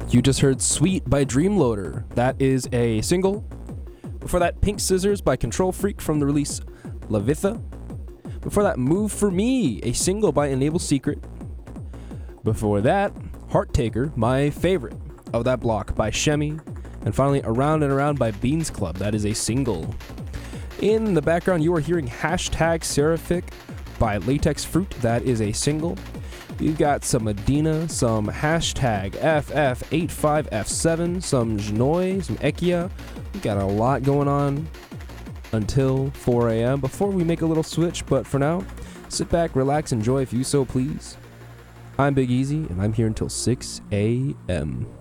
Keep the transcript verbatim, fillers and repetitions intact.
You just heard Sweet by Dreamloader. That is a single. Before that, Pink Scissors by Control Freak from the release Lavitha. Before that, Move For Me, a single by Enable Secret. Before that, Heart Taker, my favorite of that block, by Shemi. And finally, Around and Around by Beans Club. That is a single. In the background, you are hearing Hashtag Seraphic by Latex Fruit. That is a single. We've got some Medina, some Hashtag F F eighty-five F seven, some Jnoi, some Ekia. We've got a lot going on until four a.m. before we make a little switch. But for now, sit back, relax, enjoy if you so please. I'm Big Easy, and I'm here until six a.m.